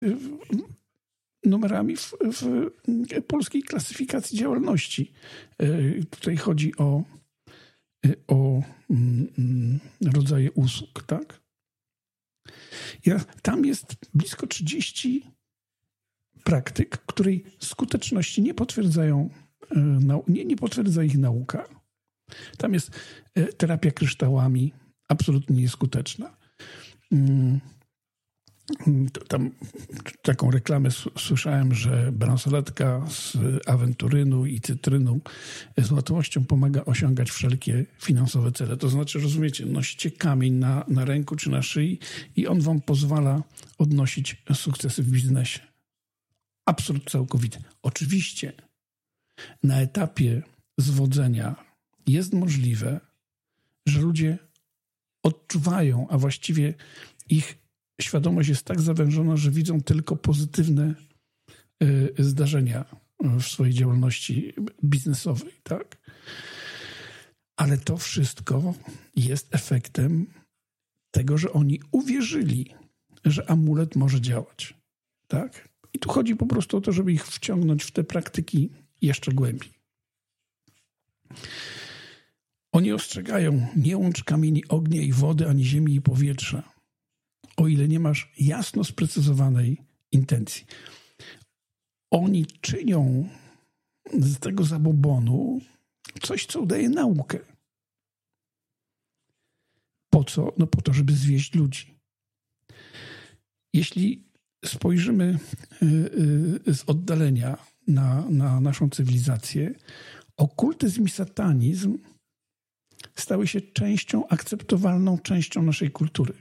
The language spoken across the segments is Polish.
numerami w polskiej klasyfikacji działalności. Tutaj chodzi o rodzaje usług, tak? Tam jest blisko 30 praktyk, której skuteczności nie potwierdzają, nie potwierdza ich nauka. Tam jest terapia kryształami, absolutnie nieskuteczna. Tam taką reklamę słyszałem, że bransoletka z awenturynu i cytrynu z łatwością pomaga osiągać wszelkie finansowe cele. To znaczy, rozumiecie, nosicie kamień na ręku czy na szyi i on wam pozwala odnosić sukcesy w biznesie. Absurd całkowity. Oczywiście na etapie zwodzenia jest możliwe, że ludzie odczuwają, a właściwie ich świadomość jest tak zawężona, że widzą tylko pozytywne zdarzenia w swojej działalności biznesowej, tak? Ale to wszystko jest efektem tego, że oni uwierzyli, że amulet może działać, tak? I tu chodzi po prostu o to, żeby ich wciągnąć w te praktyki jeszcze głębiej. Oni ostrzegają: nie łącz kamieni ognia i wody, ani ziemi i powietrza, o ile nie masz jasno sprecyzowanej intencji. Oni czynią z tego zabobonu coś, co udaje naukę. Po co? No po to, żeby zwieść ludzi. Jeśli spojrzymy z oddalenia na naszą cywilizację, okultyzm i satanizm stały się akceptowalną częścią naszej kultury.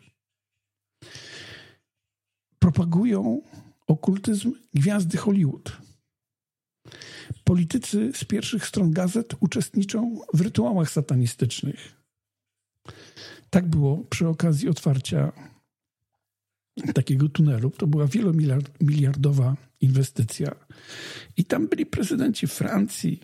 Propagują okultyzm gwiazdy Hollywood. Politycy z pierwszych stron gazet uczestniczą w rytuałach satanistycznych. Tak było przy okazji otwarcia takiego tunelu. To była wielomiliardowa inwestycja. I tam byli prezydenci Francji,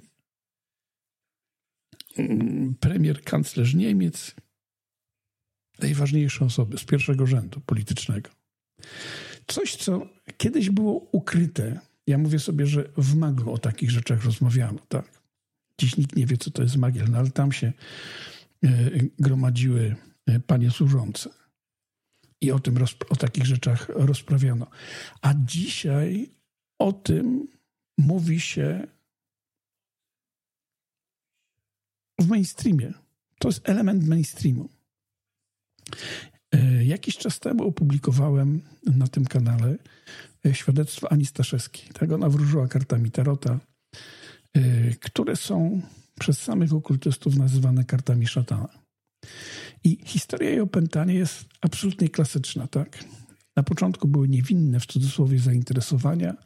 premier, kanclerz Niemiec, najważniejsze osoby z pierwszego rzędu politycznego. Coś, co kiedyś było ukryte. Ja mówię sobie, że w Maglu o takich rzeczach rozmawiano, tak? Dziś nikt nie wie, co to jest Magiel, no ale tam się gromadziły panie służące. I o takich rzeczach rozprawiano. A dzisiaj o tym mówi się w mainstreamie. To jest element mainstreamu. Jakiś czas temu opublikowałem na tym kanale świadectwo Ani Staszewskiej. Tak, ona wróżyła kartami tarota, które są przez samych okultystów nazywane kartami szatana. I historia jej opętania jest absolutnie klasyczna. Tak? Na początku były niewinne, w cudzysłowie, zainteresowania.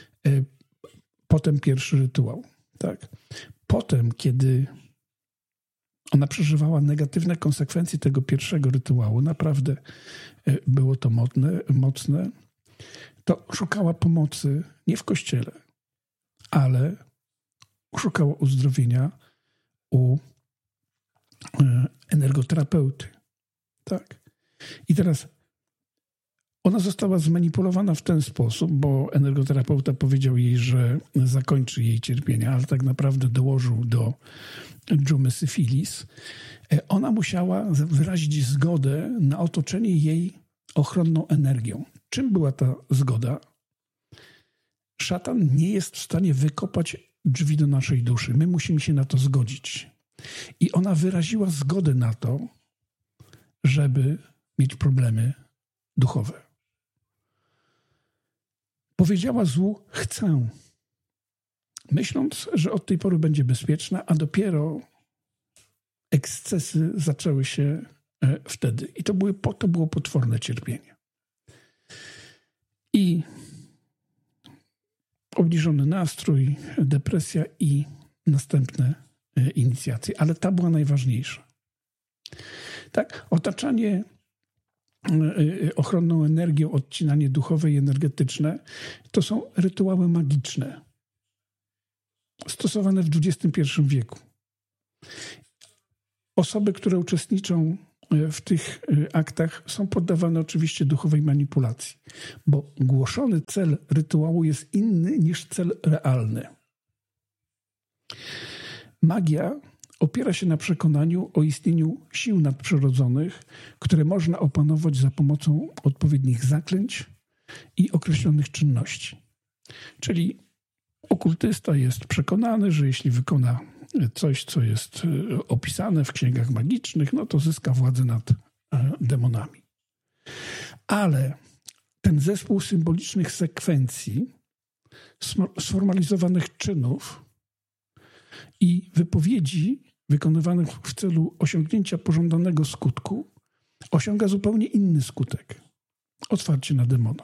Potem pierwszy rytuał. Tak? Potem, kiedy ona przeżywała negatywne konsekwencje tego pierwszego rytuału, naprawdę było to mocne, to szukała pomocy nie w kościele, ale szukała uzdrowienia u energoterapeuty. Tak? I teraz ona została zmanipulowana w ten sposób, bo energoterapeuta powiedział jej, że zakończy jej cierpienia, ale tak naprawdę dołożył do dżumy syfilis. Ona musiała wyrazić zgodę na otoczenie jej ochronną energią. Czym była ta zgoda? Szatan nie jest w stanie wykopać drzwi do naszej duszy. My musimy się na to zgodzić. I ona wyraziła zgodę na to, żeby mieć problemy duchowe. Powiedziała złu: chcę. Myśląc, że od tej pory będzie bezpieczna, a dopiero ekscesy zaczęły się wtedy. I to było potworne cierpienie. I obniżony nastrój, depresja i następne inicjacje. Ale ta była najważniejsza. Tak, otaczanie ochronną energią, odcinanie duchowe i energetyczne to są rytuały magiczne stosowane w XXI wieku. Osoby, które uczestniczą w tych aktach są poddawane oczywiście duchowej manipulacji, bo głoszony cel rytuału jest inny niż cel realny. Magia opiera się na przekonaniu o istnieniu sił nadprzyrodzonych, które można opanować za pomocą odpowiednich zaklęć i określonych czynności. Czyli okultysta jest przekonany, że jeśli wykona coś, co jest opisane w księgach magicznych, no to zyska władzę nad demonami. Ale ten zespół symbolicznych sekwencji, sformalizowanych czynów i wypowiedzi wykonywanych w celu osiągnięcia pożądanego skutku osiąga zupełnie inny skutek. Otwarcie na demona.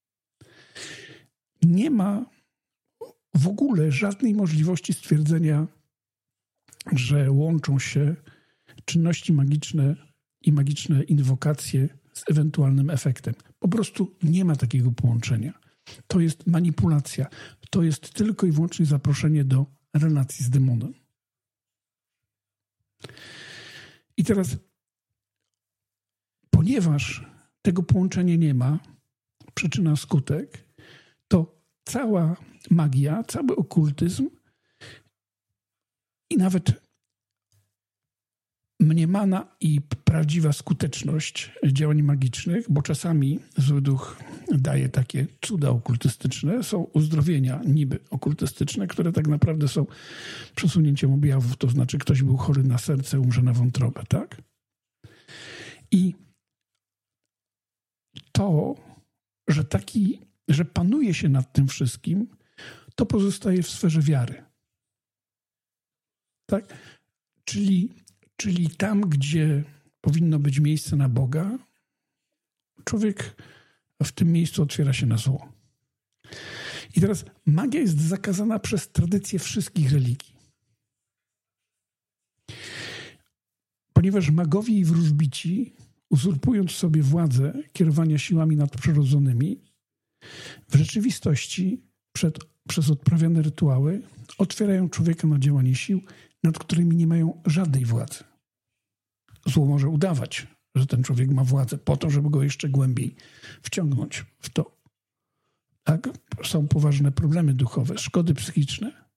Nie ma w ogóle żadnej możliwości stwierdzenia, że łączą się czynności magiczne i magiczne inwokacje z ewentualnym efektem. Po prostu nie ma takiego połączenia. To jest manipulacja. To jest tylko i wyłącznie zaproszenie do relacji z demonem. I teraz, ponieważ tego połączenia nie ma, przyczyna-skutek, to cała magia, cały okultyzm i nawet mniemana i prawdziwa skuteczność działań magicznych, bo czasami zły duch daje takie cuda okultystyczne, są uzdrowienia niby okultystyczne, które tak naprawdę są przesunięciem objawów, to znaczy ktoś był chory na serce, umrze na wątrobę, tak? I to, że panuje się nad tym wszystkim, to pozostaje w sferze wiary. Tak? Czyli tam, gdzie powinno być miejsce na Boga, człowiek w tym miejscu otwiera się na zło. I teraz magia jest zakazana przez tradycję wszystkich religii. Ponieważ magowie i wróżbici, uzurpując sobie władzę kierowania siłami nadprzyrodzonymi, w rzeczywistości przez odprawiane rytuały otwierają człowieka na działanie sił, nad którymi nie mają żadnej władzy. Zło może udawać, że ten człowiek ma władzę po to, żeby go jeszcze głębiej wciągnąć w to. Tak? Są poważne problemy duchowe, szkody psychiczne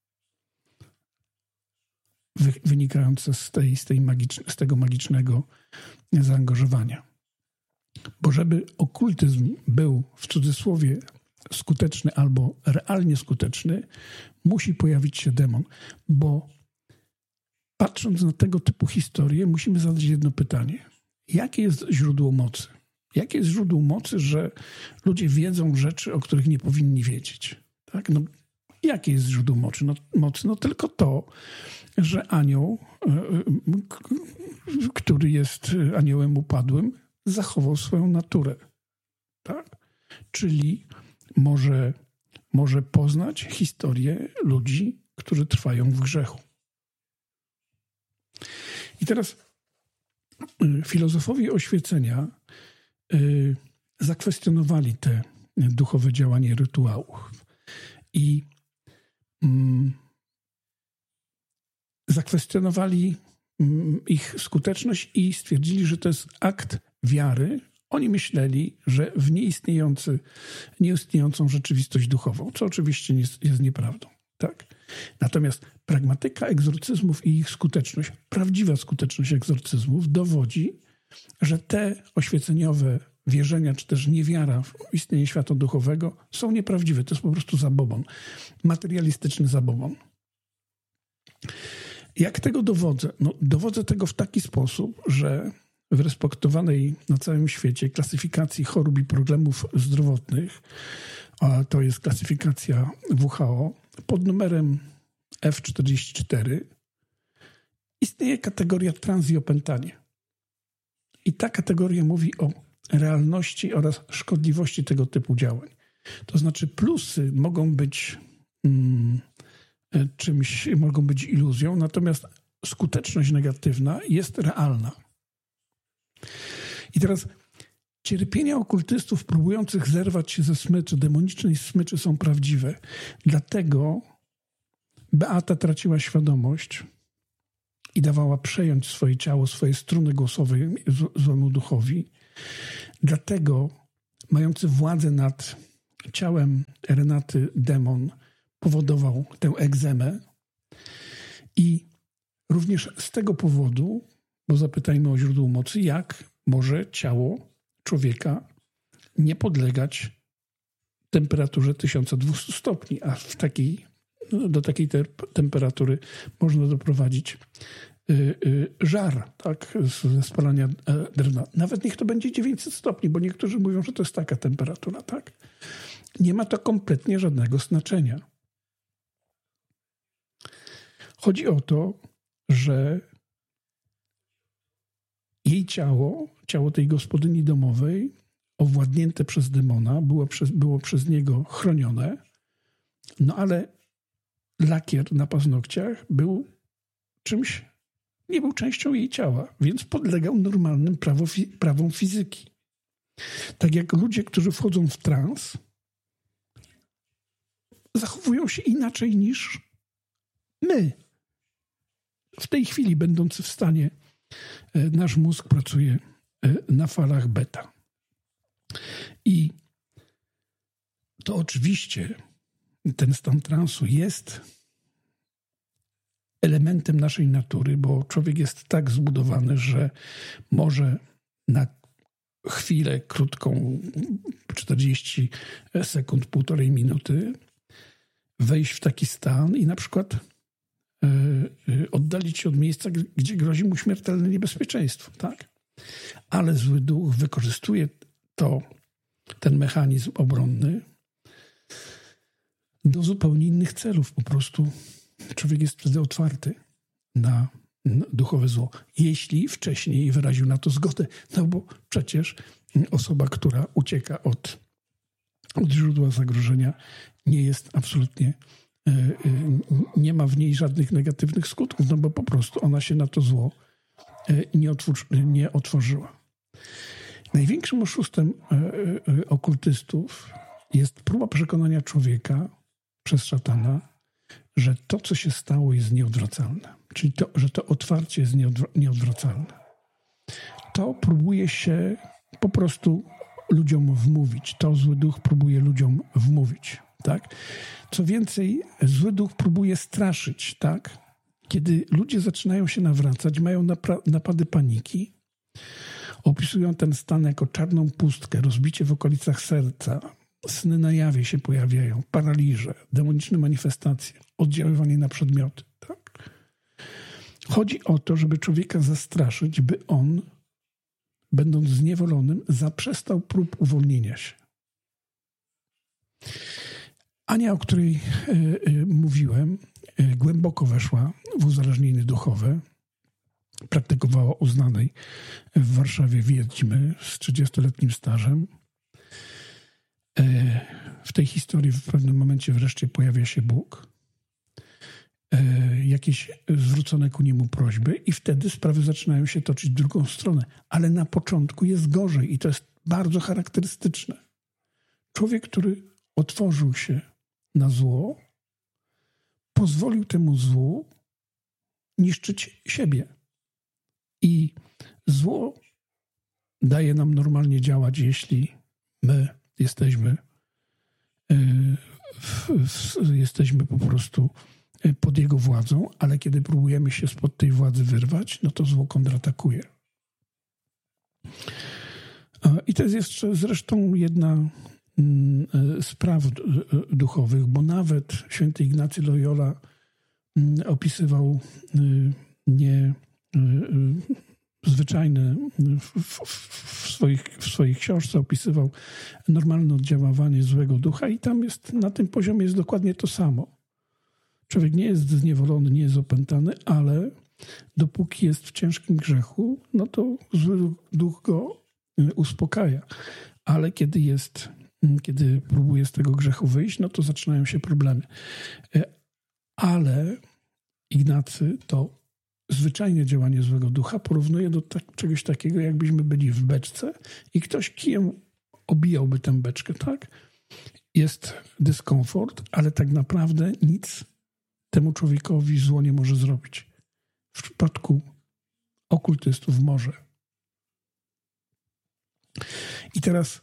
wynikające z tego magicznego zaangażowania. Bo żeby okultyzm był w cudzysłowie skuteczny albo realnie skuteczny, musi pojawić się demon. Bo patrząc na tego typu historie, musimy zadać jedno pytanie. Jakie jest źródło mocy? Jakie jest źródło mocy, że ludzie wiedzą rzeczy, o których nie powinni wiedzieć? Tak? No, jakie jest źródło mocy? No tylko to, że anioł, który jest aniołem upadłym, zachował swoją naturę. Tak? Czyli może poznać historię ludzi, którzy trwają w grzechu. I teraz filozofowie oświecenia zakwestionowali te duchowe działanie rytuałów i zakwestionowali ich skuteczność i stwierdzili, że to jest akt wiary. Oni myśleli, że w nieistniejącą rzeczywistość duchową, co oczywiście jest nieprawdą. Tak? Natomiast pragmatyka egzorcyzmów i ich skuteczność, prawdziwa skuteczność egzorcyzmów dowodzi, że te oświeceniowe wierzenia, czy też niewiara w istnienie świata duchowego są nieprawdziwe. To jest po prostu zabobon. Materialistyczny zabobon. Jak tego dowodzę? No, dowodzę tego w taki sposób, że w respektowanej na całym świecie klasyfikacji chorób i problemów zdrowotnych, a to jest klasyfikacja WHO, pod numerem F44 istnieje kategoria trans i opętanie. I ta kategoria mówi o realności oraz szkodliwości tego typu działań. To znaczy plusy mogą być czymś, mogą być iluzją, natomiast skuteczność negatywna jest realna. I teraz cierpienia okultystów próbujących zerwać się ze smyczy, demonicznej smyczy są prawdziwe. Dlatego Beata traciła świadomość i dawała przejąć swoje ciało, swoje struny głosowe złemu duchowi. Dlatego mający władzę nad ciałem Renaty demon powodował tę egzemę i również z tego powodu, bo zapytajmy o źródło mocy, jak może ciało człowieka nie podlegać temperaturze 1200 stopni, a do takiej temperatury można doprowadzić żar, tak, ze spalania drewna. Nawet niech to będzie 900 stopni, bo niektórzy mówią, że to jest taka temperatura, tak. Nie ma to kompletnie żadnego znaczenia. Chodzi o to, że jej ciało tej gospodyni domowej, owładnięte przez demona, było przez niego chronione, no ale lakier na paznokciach nie był częścią jej ciała, więc podlegał normalnym prawom fizyki. Tak jak ludzie, którzy wchodzą w trans, zachowują się inaczej niż my. W tej chwili, będący w stanie, nasz mózg pracuje na falach beta. I to oczywiście ten stan transu jest elementem naszej natury, bo człowiek jest tak zbudowany, że może na chwilę krótką, 40 sekund, 1,5 minuty, wejść w taki stan i na przykład oddalić się od miejsca, gdzie grozi mu śmiertelne niebezpieczeństwo, tak? Ale zły duch wykorzystuje ten mechanizm obronny do zupełnie innych celów. Po prostu człowiek jest wtedy otwarty na duchowe zło. Jeśli wcześniej wyraził na to zgodę, no bo przecież osoba, która ucieka od źródła zagrożenia, nie jest absolutnie, nie ma w niej żadnych negatywnych skutków, no bo po prostu ona się na to zło nie otworzyła. Największym oszustem okultystów jest próba przekonania człowieka przez szatana, że to, co się stało, jest nieodwracalne. Czyli że to otwarcie jest nieodwracalne. To próbuje się po prostu ludziom wmówić. To zły duch próbuje ludziom wmówić. Tak? Co więcej, zły duch próbuje straszyć. Tak? Kiedy ludzie zaczynają się nawracać, mają napady paniki, opisują ten stan jako czarną pustkę, rozbicie w okolicach serca, sny na jawie się pojawiają, paraliże, demoniczne manifestacje, oddziaływanie na przedmioty. Tak? Chodzi o to, żeby człowieka zastraszyć, by on, będąc zniewolonym, zaprzestał prób uwolnienia się. Ania, o której mówiłem, głęboko weszła w uzależnienie duchowe. Praktykowała uznanej w Warszawie wiedźmy z 30-letnim stażem. W tej historii w pewnym momencie wreszcie pojawia się Bóg. Jakieś zwrócone ku niemu prośby i wtedy sprawy zaczynają się toczyć w drugą stronę. Ale na początku jest gorzej i to jest bardzo charakterystyczne. Człowiek, który otworzył się na zło, pozwolił temu złu niszczyć siebie. I zło daje nam normalnie działać, jeśli my jesteśmy po prostu pod jego władzą, ale kiedy próbujemy się spod tej władzy wyrwać, no to zło kontratakuje. I to jest jeszcze zresztą jedna z praw duchowych, bo nawet święty Ignacy Loyola opisywał zwyczajne w swojej książce opisywał normalne oddziaływanie złego ducha i tam jest, na tym poziomie jest dokładnie to samo. Człowiek nie jest zniewolony, nie jest opętany, ale dopóki jest w ciężkim grzechu, no to zły duch go uspokaja. Ale kiedy próbuje z tego grzechu wyjść, no to zaczynają się problemy. Ale Ignacy to zwyczajne działanie złego ducha porównuje do czegoś takiego, jakbyśmy byli w beczce i ktoś kijem obijałby tę beczkę, tak? Jest dyskomfort, ale tak naprawdę nic temu człowiekowi zło nie może zrobić. przypadku okultystów może. I teraz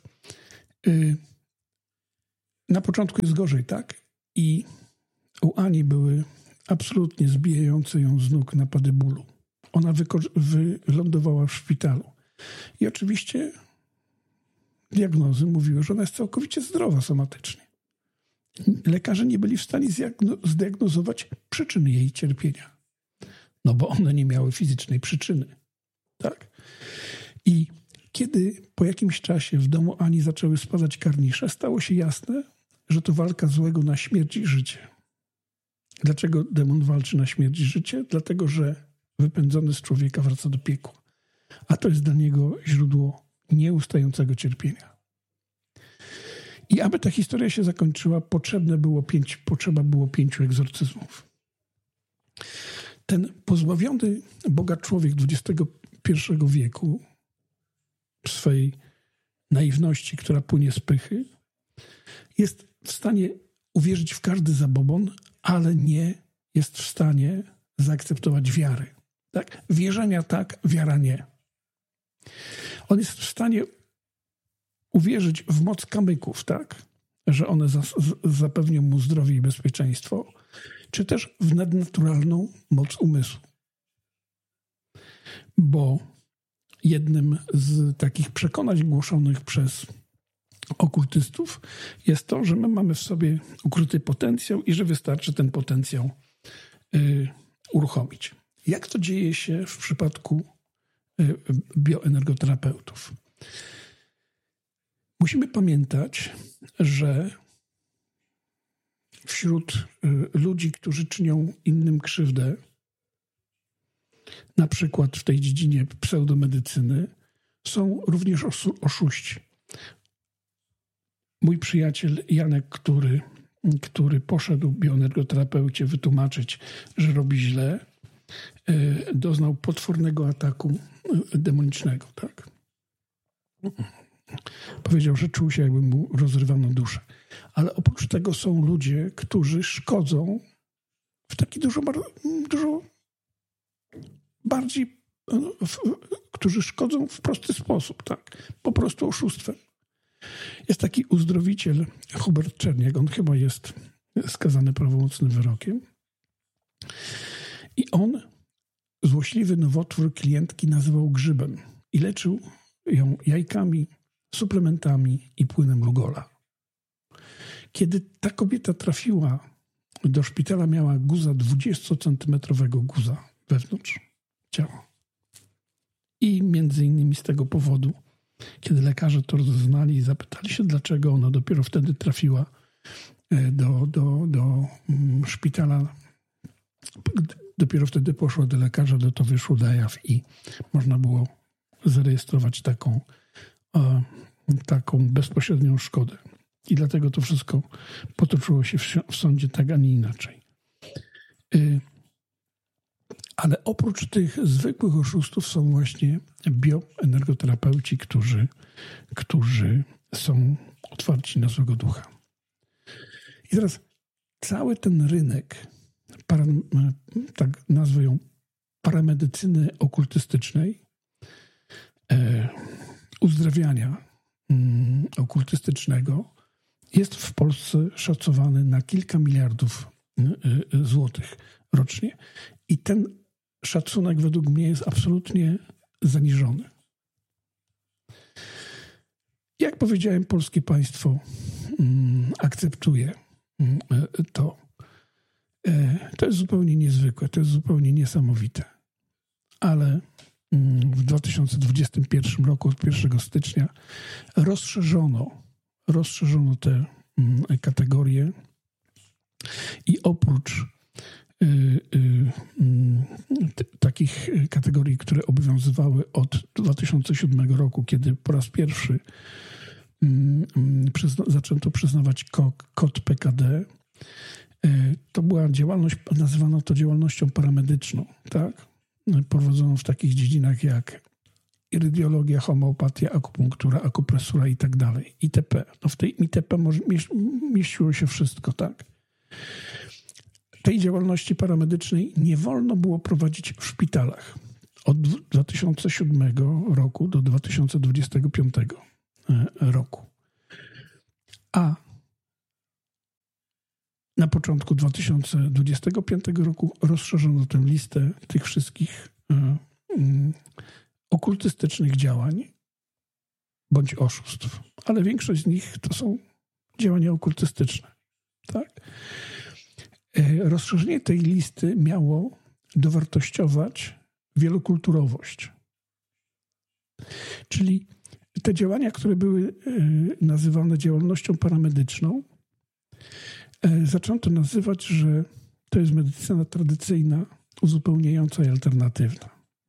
na początku jest gorzej, tak? I u Ani były absolutnie zbijające ją z nóg napady bólu. Ona wylądowała w szpitalu. I oczywiście diagnozy mówiły, że ona jest całkowicie zdrowa somatycznie. Lekarze nie byli w stanie zdiagnozować przyczyny jej cierpienia. No bo one nie miały fizycznej przyczyny. Tak? I kiedy po jakimś czasie w domu Ani zaczęły spadać karnisze, stało się jasne, że to walka złego na śmierć i życie. Dlaczego demon walczy na śmierć i życie? Dlatego, że wypędzony z człowieka wraca do piekła. A to jest dla niego źródło nieustającego cierpienia. I aby ta historia się zakończyła, potrzeba było 5 egzorcyzmów. Ten pozbawiony Boga człowiek XXI wieku w swej naiwności, która płynie z pychy, jest w stanie uwierzyć w każdy zabobon, ale nie jest w stanie zaakceptować wiary. Tak? Wierzenia tak, wiara nie. On jest w stanie uwierzyć w moc kamyków, tak? Że one zapewnią mu zdrowie i bezpieczeństwo, czy też w nadnaturalną moc umysłu. Bo jednym z takich przekonań głoszonych przez okultystów jest to, że my mamy w sobie ukryty potencjał i że wystarczy ten potencjał uruchomić. Jak to dzieje się w przypadku bioenergoterapeutów? Musimy pamiętać, że wśród ludzi, którzy czynią innym krzywdę, na przykład w tej dziedzinie pseudomedycyny, są również oszuści. Mój przyjaciel Janek, który poszedł bioenergoterapeucie wytłumaczyć, że robi źle, doznał potwornego ataku demonicznego, tak? Powiedział, że czuł się, jakby mu rozrywano duszę. Ale oprócz tego są ludzie, którzy szkodzą w taki dużo bardziej, którzy szkodzą w prosty sposób, tak? Po prostu oszustwem. Jest taki uzdrowiciel Hubert Czerniak, on chyba jest skazany prawomocnym wyrokiem. I on złośliwy nowotwór klientki nazywał grzybem i leczył ją jajkami, suplementami i płynem Lugola. Kiedy ta kobieta trafiła do szpitala, miała guza 20-centymetrowego guza wewnątrz ciała. I między innymi z tego powodu, kiedy lekarze to rozeznali i zapytali się, dlaczego ona dopiero wtedy trafiła do szpitala, dopiero wtedy poszła do lekarza, to wyszło na jaw i można było zarejestrować taką bezpośrednią szkodę. I dlatego to wszystko potoczyło się w sądzie tak, a nie inaczej. Ale oprócz tych zwykłych oszustów są właśnie bioenergoterapeuci, którzy są otwarci na złego ducha. I teraz cały ten rynek, tak nazwę ją, paramedycyny okultystycznej, uzdrawiania okultystycznego jest w Polsce szacowany na kilka miliardów złotych rocznie. I ten szacunek według mnie jest absolutnie zaniżony. Jak powiedziałem, polskie państwo akceptuje to. To jest zupełnie niezwykłe, to jest zupełnie niesamowite. Ale w 2021 roku od 1 stycznia rozszerzono te kategorie i oprócz takich kategorii, które obowiązywały od 2007 roku, kiedy po raz pierwszy zaczęto przyznawać kod PKD, to była działalność, nazywano to działalnością paramedyczną, tak? Prowadzoną w takich dziedzinach jak irydiologia, homeopatia, akupunktura, akupresura i tak dalej, itp. No w tej itp. Mieściło się wszystko, tak? tej działalności paramedycznej nie wolno było prowadzić w szpitalach od 2007 roku do 2025 roku. A na początku 2025 roku rozszerzono tę listę tych wszystkich okultystycznych działań bądź oszustw. Ale większość z nich to są działania okultystyczne. Tak? Rozszerzenie tej listy miało dowartościować wielokulturowość. Czyli te działania, które były nazywane działalnością paramedyczną, zaczęto nazywać, że to jest medycyna tradycyjna, uzupełniająca i alternatywna.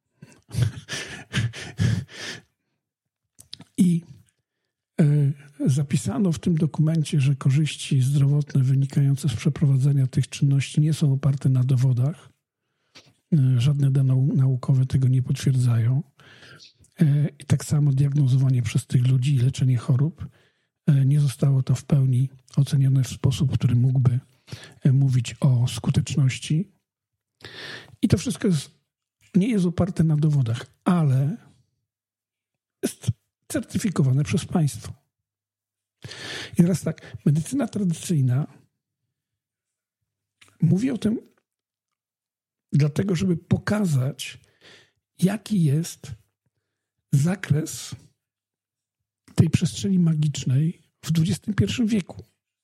I zapisano w tym dokumencie, że korzyści zdrowotne wynikające z przeprowadzenia tych czynności nie są oparte na dowodach. Żadne dane naukowe tego nie potwierdzają. I tak samo diagnozowanie przez tych ludzi i leczenie chorób nie zostało to w pełni ocenione w sposób, który mógłby mówić o skuteczności. I to wszystko nie jest oparte na dowodach, ale jest certyfikowane przez państwo. I teraz tak, medycyna tradycyjna, mówię o tym dlatego, żeby pokazać, jaki jest zakres tej przestrzeni magicznej w XXI wieku.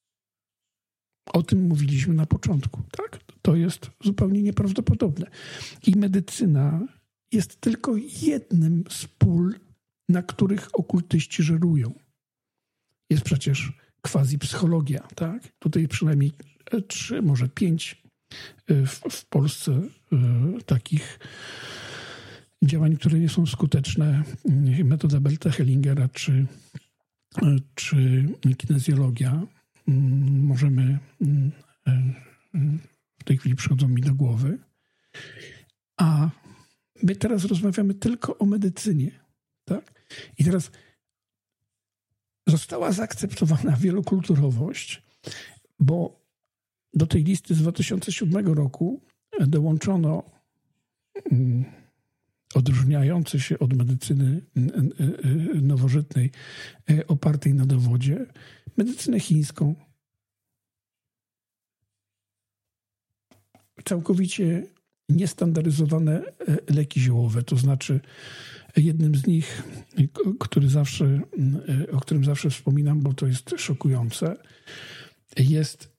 O tym mówiliśmy na początku. Tak? To jest zupełnie nieprawdopodobne. I medycyna jest tylko jednym z pól, na których okultyści żerują. Jest przecież quasi-psychologia. Tak? Tutaj przynajmniej 3, może 5 w Polsce takich działań, które nie są skuteczne. Metoda Belta-Hellingera czy kinezjologia. Możemy, w tej chwili przychodzą mi do głowy. A my teraz rozmawiamy tylko o medycynie. Tak? I teraz została zaakceptowana wielokulturowość, bo do tej listy z 2007 roku dołączono odróżniające się od medycyny nowożytnej opartej na dowodzie medycynę chińską. Całkowicie niestandaryzowane leki ziołowe, to znaczy jednym z nich, o którym zawsze wspominam, bo to jest szokujące, jest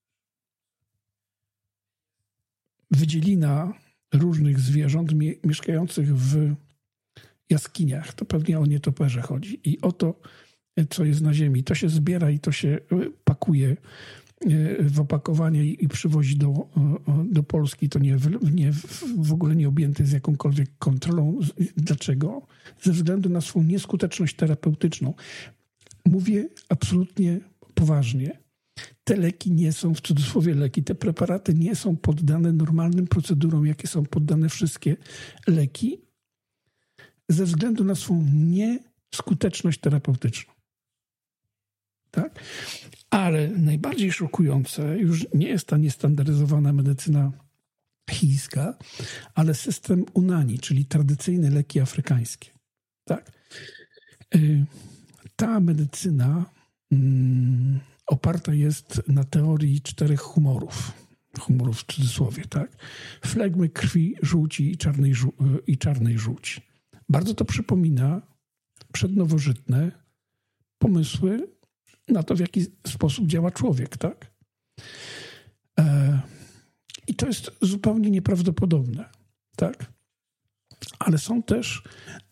wydzielina różnych zwierząt mieszkających w jaskiniach. To pewnie o nietoperze chodzi. I o to, co jest na ziemi. To się zbiera i to się pakuje w opakowanie i przywozi do Polski. To w ogóle nie objęte jest jakąkolwiek kontrolą. Dlaczego? Ze względu na swą nieskuteczność terapeutyczną. Mówię absolutnie poważnie. Te leki nie są, w cudzysłowie leki, te preparaty nie są poddane normalnym procedurom, jakie są poddane wszystkie leki, ze względu na swą nieskuteczność terapeutyczną. Tak? Ale najbardziej szokujące już nie jest ta niestandaryzowana medycyna chińska, ale system Unani, czyli tradycyjne leki afrykańskie. Tak? Ta medycyna oparta jest na teorii 4 humorów w cudzysłowie, tak? Flegmy, krwi, żółci i czarnej żółci. Bardzo to przypomina przednowożytne pomysły na to, w jaki sposób działa człowiek, tak? I to jest zupełnie nieprawdopodobne, tak? Ale są też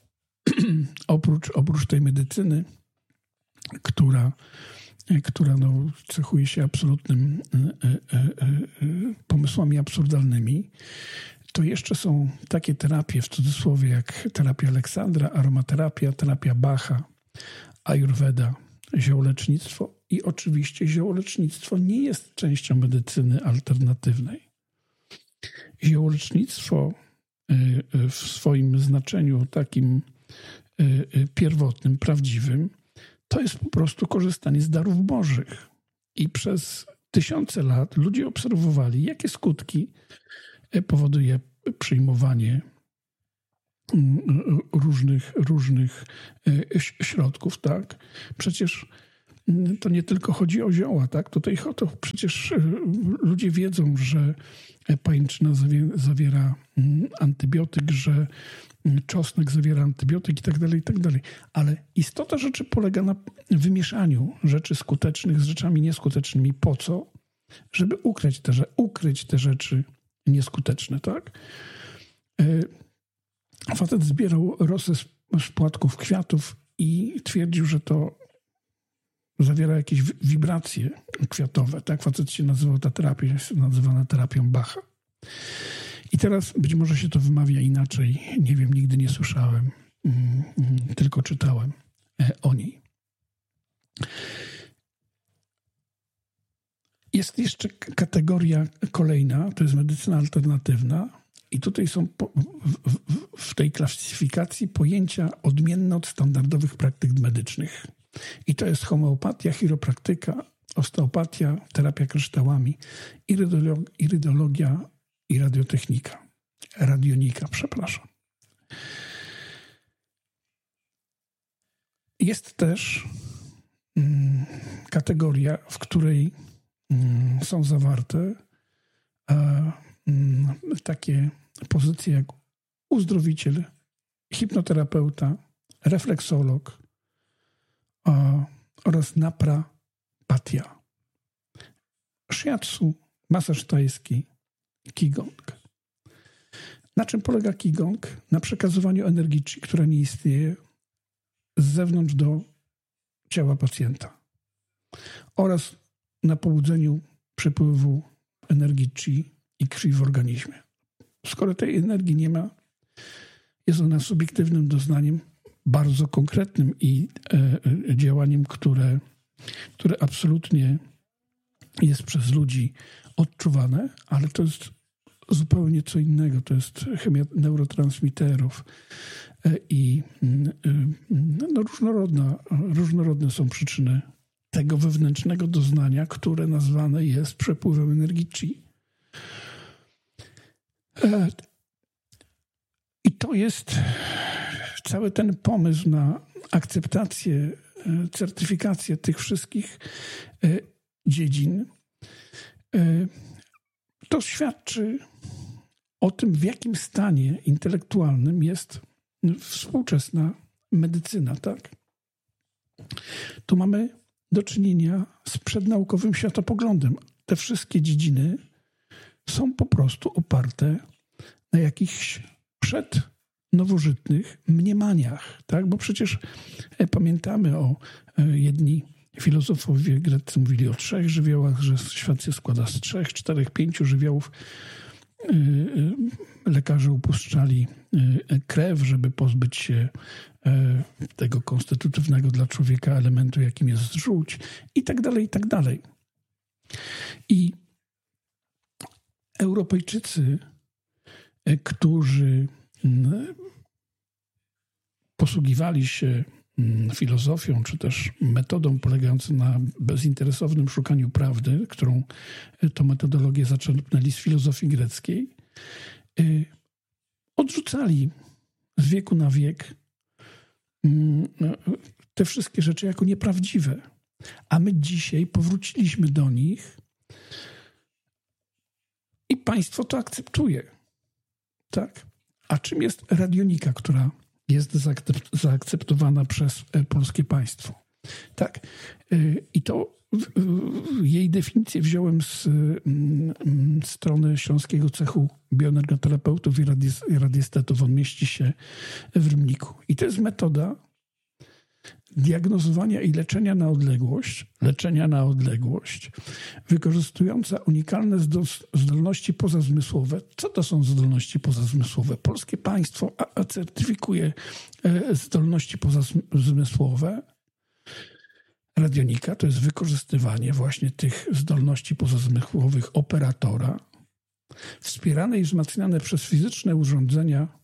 oprócz tej medycyny, która cechuje się absolutnym pomysłami absurdalnymi, to jeszcze są takie terapie, w cudzysłowie, jak terapia Aleksandra, aromaterapia, terapia Bacha, ajurweda, ziołolecznictwo. I oczywiście ziołolecznictwo nie jest częścią medycyny alternatywnej. Ziołolecznictwo w swoim znaczeniu takim pierwotnym, prawdziwym, to jest po prostu korzystanie z darów bożych. I przez tysiące lat ludzie obserwowali, jakie skutki powoduje przyjmowanie różnych środków, tak? Przecież to nie tylko chodzi o zioła, tak? To przecież ludzie wiedzą, że pajęczyna zawiera antybiotyk, że czosnek zawiera antybiotyk i tak dalej. Ale istota rzeczy polega na wymieszaniu rzeczy skutecznych z rzeczami nieskutecznymi. Po co? Żeby ukryć te rzeczy nieskuteczne, tak? Facet zbierał rosę z płatków kwiatów i twierdził, że to zawiera jakieś wibracje kwiatowe. Tak facet się nazywał, ta terapia jest nazywana terapią Bacha. I teraz być może się to wymawia inaczej. Nie wiem, nigdy nie słyszałem, tylko czytałem o niej. Jest jeszcze kategoria kolejna, to jest medycyna alternatywna. I tutaj są w tej klasyfikacji pojęcia odmienne od standardowych praktyk medycznych. I to jest homeopatia, chiropraktyka, osteopatia, terapia kryształami, irydologia i radionika. Jest też kategoria, w której są zawarte takie pozycje jak uzdrowiciel, hipnoterapeuta, refleksolog oraz naprapatia, shiatsu, masaż tajski, qigong. Na czym polega qigong? Na przekazywaniu energii chi, która nie istnieje, z zewnątrz do ciała pacjenta oraz na pobudzeniu przepływu energii chi i krwi w organizmie. Skoro tej energii nie ma, jest ona subiektywnym doznaniem, bardzo konkretnym i działaniem, które absolutnie jest przez ludzi odczuwane, ale to jest zupełnie co innego. To jest chemia neurotransmiterów i różnorodne są przyczyny tego wewnętrznego doznania, które nazwane jest przepływem energii chi. I to jest cały ten pomysł na akceptację, certyfikację tych wszystkich dziedzin. To świadczy o tym, w jakim stanie intelektualnym jest współczesna medycyna, tak? Tu mamy do czynienia z przednaukowym światopoglądem. Te wszystkie dziedziny są po prostu oparte na jakichś przednowożytnych mniemaniach, tak? Bo przecież pamiętamy jedni filozofowie greccy mówili o 3 żywiołach, że świat się składa z 3, 4, 5 żywiołów. Lekarze upuszczali krew, żeby pozbyć się tego konstytutywnego dla człowieka elementu, jakim jest żółć i tak dalej, i tak dalej. I Europejczycy, którzy posługiwali się filozofią, czy też metodą polegającą na bezinteresownym szukaniu prawdy, którą tą metodologię zaczerpnęli z filozofii greckiej, odrzucali z wieku na wiek te wszystkie rzeczy jako nieprawdziwe. A my dzisiaj powróciliśmy do nich i państwo to akceptuje. Tak? A czym jest radionika, która jest zaakceptowana przez polskie państwo? Tak. I to jej definicję wziąłem z strony Śląskiego Cechu Bioenergoterapeutów i Radiestetów. On mieści się w Rymniku. I to jest metoda diagnozowania i leczenia na odległość, wykorzystująca unikalne zdolności pozazmysłowe. Co to są zdolności pozazmysłowe? Polskie państwo certyfikuje zdolności pozazmysłowe. Radionika to jest wykorzystywanie właśnie tych zdolności pozazmysłowych operatora, wspierane i wzmacniane przez fizyczne urządzenia,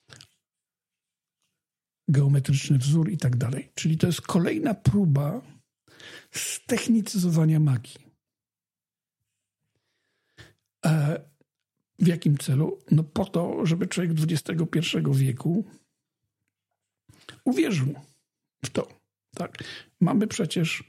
geometryczny wzór i tak dalej. Czyli to jest kolejna próba ztechnicyzowania magii. W jakim celu? No po to, żeby człowiek XXI wieku uwierzył w to. Tak. Mamy przecież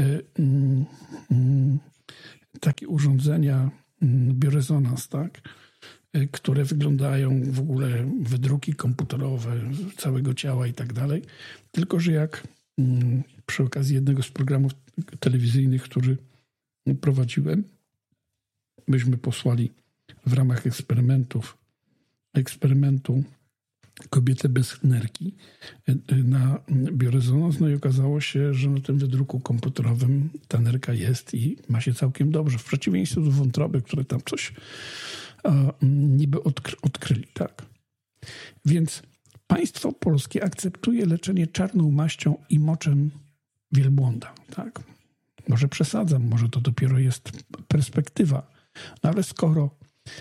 takie urządzenia biorezonans, tak, które wyglądają w ogóle wydruki komputerowe całego ciała i tak dalej. Tylko że jak przy okazji jednego z programów telewizyjnych, który prowadziłem, myśmy posłali w ramach eksperymentu kobietę bez nerki na biorezonans, no i okazało się, że na tym wydruku komputerowym ta nerka jest i ma się całkiem dobrze, w przeciwieństwie do wątroby, które tam coś niby odkryli, tak? Więc państwo polskie akceptuje leczenie czarną maścią i moczem wielbłąda, tak? Może przesadzam, może to dopiero jest perspektywa, no ale skoro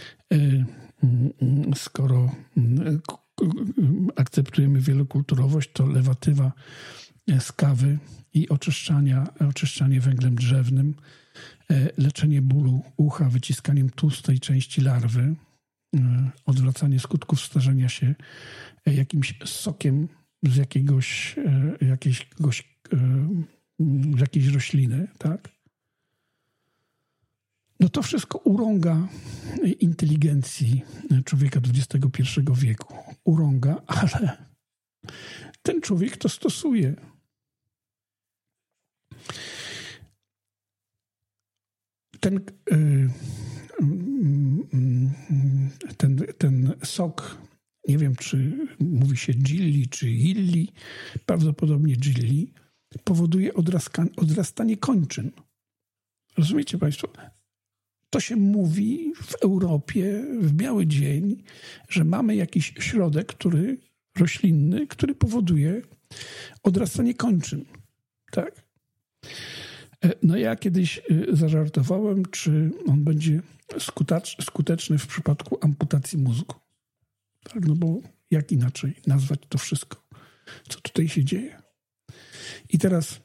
akceptujemy wielokulturowość, to lewatywa z kawy i oczyszczanie węglem drzewnym, leczenie bólu ucha wyciskaniem tłustej części larwy, odwracanie skutków starzenia się jakimś sokiem z jakiejś rośliny, tak? No to wszystko urąga inteligencji człowieka XXI wieku. Urąga, ale ten człowiek to stosuje. Ten sok, nie wiem, czy mówi się Gilli, czy Illi, prawdopodobnie Gilli, powoduje odrastanie kończyn. Rozumiecie Państwo? To się mówi w Europie w biały dzień, że mamy jakiś środek roślinny, który powoduje odrastanie kończyn. Tak? No ja kiedyś zażartowałem, czy on będzie skuteczny w przypadku amputacji mózgu. Tak? No bo jak inaczej nazwać to wszystko, co tutaj się dzieje. I teraz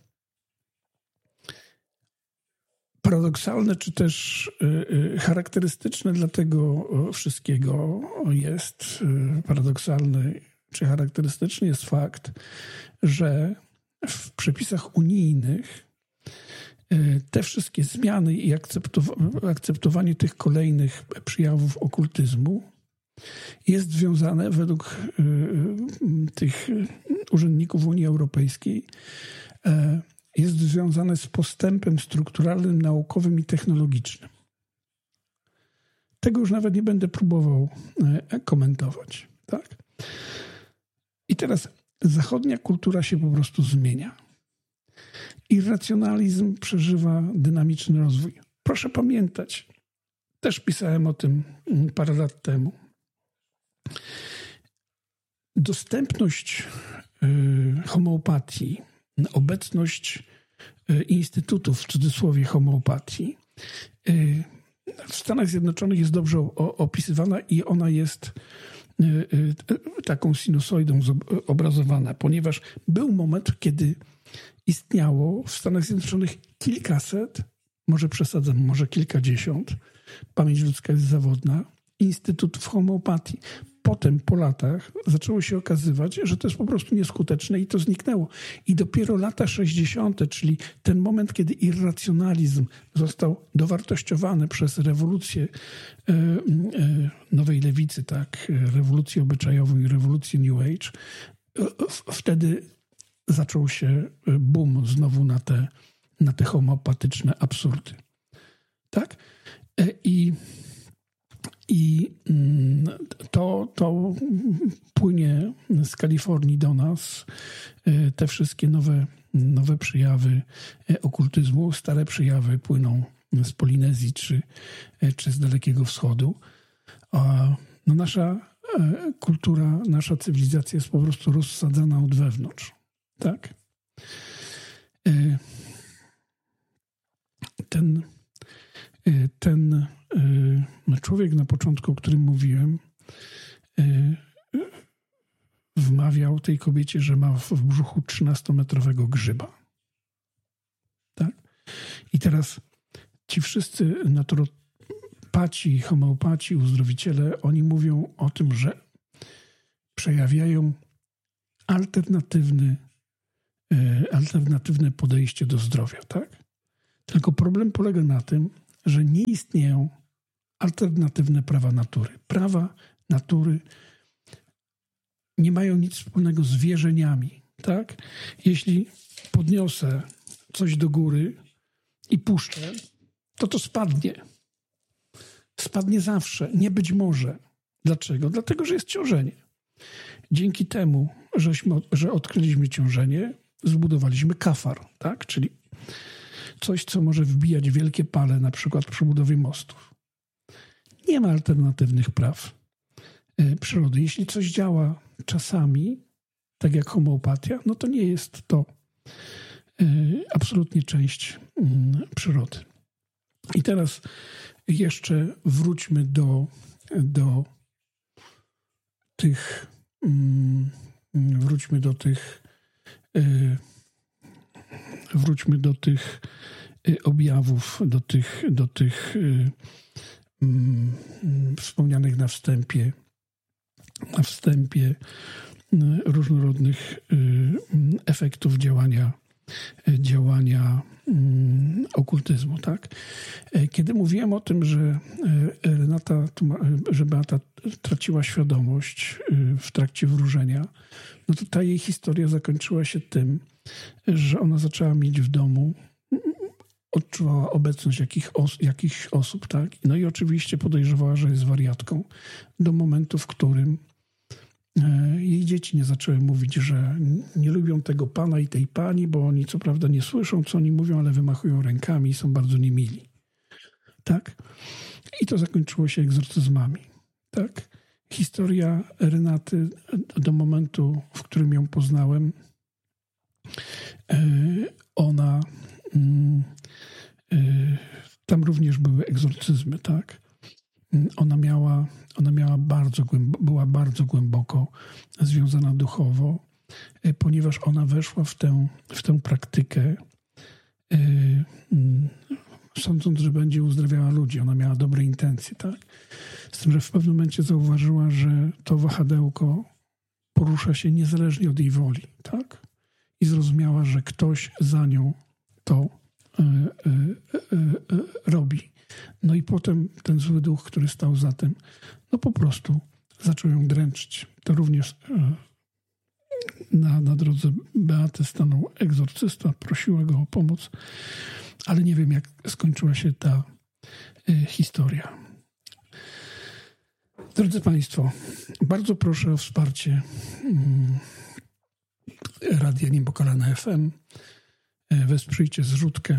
paradoksalne, czy też charakterystyczne dla tego wszystkiego jest, paradoksalny czy charakterystyczny jest fakt, że w przepisach unijnych te wszystkie zmiany i akceptowanie tych kolejnych przejawów okultyzmu jest związane według tych urzędników Unii Europejskiej jest związane z postępem strukturalnym, naukowym i technologicznym. Tego już nawet nie będę próbował komentować. Tak? I teraz zachodnia kultura się po prostu zmienia. Irracjonalizm przeżywa dynamiczny rozwój. Proszę pamiętać, też pisałem o tym parę lat temu. Dostępność homeopatii, obecność instytutów, w cudzysłowie homeopatii, w Stanach Zjednoczonych jest dobrze opisywana i ona jest taką sinusoidą obrazowana, ponieważ był moment, kiedy istniało w Stanach Zjednoczonych kilkaset, może przesadzam, może kilkadziesiąt, pamięć ludzka jest zawodna, instytutów homeopatii. Potem po latach zaczęło się okazywać, że to jest po prostu nieskuteczne i to zniknęło. I dopiero lata 60., czyli ten moment, kiedy irracjonalizm został dowartościowany przez rewolucję nowej lewicy, tak, rewolucję obyczajową i rewolucję New Age, wtedy zaczął się boom znowu na te homeopatyczne absurdy. Tak? I to płynie z Kalifornii do nas. Te wszystkie nowe przejawy okultyzmu, stare przejawy płyną z Polinezji czy z Dalekiego Wschodu. No nasza kultura, nasza cywilizacja jest po prostu rozsadzana od wewnątrz. Tak? Ten człowiek na początku, o którym mówiłem, wmawiał tej kobiecie, że ma w brzuchu 13-metrowego grzyba. Tak? I teraz ci wszyscy natyropaci, homeopaci, uzdrowiciele, oni mówią o tym, że przejawiają alternatywne podejście do zdrowia, tak? Tylko problem polega na tym, że nie istnieją alternatywne prawa natury. Prawa natury nie mają nic wspólnego z wierzeniami, tak? Jeśli podniosę coś do góry i puszczę, to spadnie. Spadnie zawsze, nie być może. Dlaczego? Dlatego, że jest ciążenie. Dzięki temu, że odkryliśmy ciążenie, zbudowaliśmy kafar, tak? Czyli coś, co może wbijać wielkie pale, na przykład przy budowie mostów. Nie ma alternatywnych praw przyrody. Jeśli coś działa czasami, tak jak homeopatia, no to nie jest to absolutnie część przyrody. I teraz jeszcze wróćmy do tych objawów, do tych wspomnianych na wstępie różnorodnych efektów działania okultyzmu, tak? Kiedy mówiłem o tym, że Beata traciła świadomość w trakcie wróżenia, no to ta jej historia zakończyła się tym, że ona zaczęła mieć w domu, odczuwała obecność jakichś osób, tak? No i oczywiście podejrzewała, że jest wariatką do momentu, w którym jej dzieci nie zaczęły mówić, że nie lubią tego pana i tej pani, bo oni co prawda nie słyszą, co oni mówią, ale wymachują rękami i są bardzo niemili. Tak? I to zakończyło się egzorcyzmami. Tak? Historia Renaty do momentu, w którym ją poznałem, tam również były egzorcyzmy, tak? Ona była bardzo głęboko związana duchowo, ponieważ ona weszła w tę praktykę, sądząc, że będzie uzdrawiała ludzi. Ona miała dobre intencje, tak? Z tym, że w pewnym momencie zauważyła, że to wahadełko porusza się niezależnie od jej woli, tak? I zrozumiała, że ktoś za nią to robi. No i potem ten zły duch, który stał za tym, no po prostu zaczął ją dręczyć. To również na drodze Beaty stanął egzorcysta, prosiła go o pomoc, ale nie wiem, jak skończyła się ta historia. Drodzy Państwo, bardzo proszę o wsparcie Radia Niepokalane FM. Wesprzyjcie zrzutkę.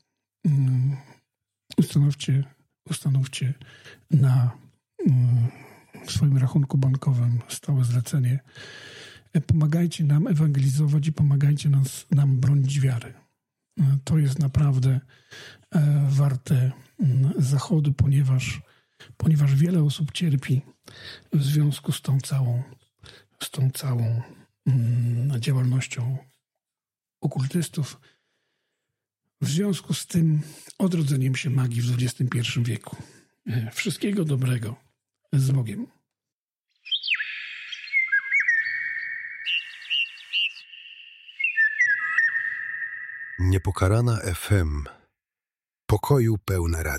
Ustanówcie na swoim rachunku bankowym stałe zlecenie. Pomagajcie nam ewangelizować i pomagajcie nam bronić wiary. To jest naprawdę warte zachodu, ponieważ wiele osób cierpi w związku z tą całą działalnością okultystów. W związku z tym odrodzeniem się magii w XXI wieku. Wszystkiego dobrego. Z Bogiem. Niepokalana FM. Pokoju pełne radio.